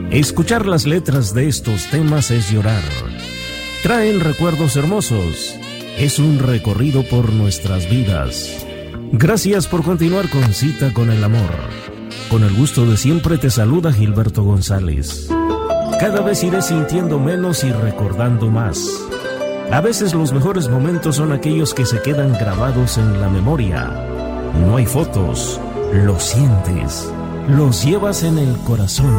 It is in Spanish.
Escuchar las letras de estos temas es llorar. Traen recuerdos hermosos. Es un recorrido por nuestras vidas. Gracias por continuar con Cita con el Amor. Con el gusto de siempre te saluda Gilberto González. Cada vez iré sintiendo menos y recordando más. A veces los mejores momentos son aquellos que se quedan grabados en la memoria. No hay fotos, los sientes, los llevas en el corazón.